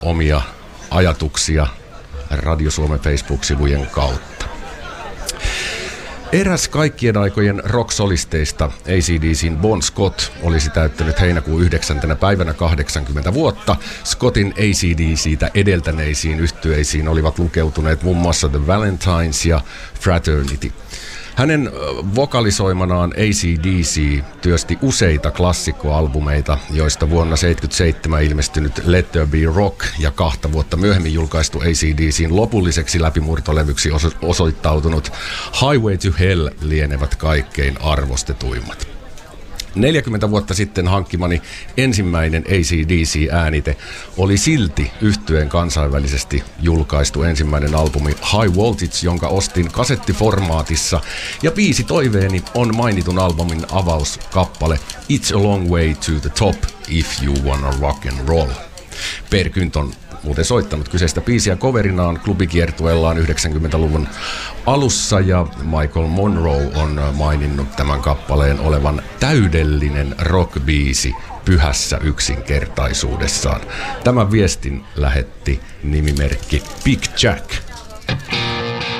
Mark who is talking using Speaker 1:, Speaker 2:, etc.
Speaker 1: omia ajatuksia Radio Suomen Facebook-sivujen kautta. Eräs kaikkien aikojen rock-solisteista, AC/DC:n Bon Scott, olisi täyttänyt heinäkuun 9. päivänä 80 vuotta. Scottin AC/DC:tä edeltäneisiin yhtyeisiin olivat lukeutuneet muun muassa The Valentines ja Fraternity. Hänen vokalisoimanaan AC/DC työsti useita klassikkoalbumeita, joista vuonna 1977 ilmestynyt Let There Be Rock ja 2 vuotta myöhemmin julkaistu AC/DC:n lopulliseksi läpimurtolevyksi osoittautunut Highway to Hell lienevät kaikkein arvostetuimmat. 40 vuotta sitten hankkimani ensimmäinen AC/DC-äänite oli silti yhtyeen kansainvälisesti julkaistu ensimmäinen albumi High Voltage, jonka ostin kasettiformaatissa, ja biisi toiveeni on mainitun albumin avauskappale It's a Long Way to the Top If You Wanna Rock and Roll. Per Gynt on muuten soittanut kyseistä biisiä coverinaan klubikiertueellaan 90-luvun alussa, ja Michael Monroe on maininnut tämän kappaleen olevan täydellinen rockbiisi pyhässä yksinkertaisuudessaan. Tämän viestin lähetti nimimerkki Big Jack.